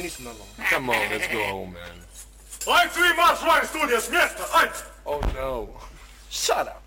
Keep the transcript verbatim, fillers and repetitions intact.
Nisam normalno. Come on, let's go home, man. Ajde svi marš van iz studija s mjesta, ajde! Oh no. Shut up.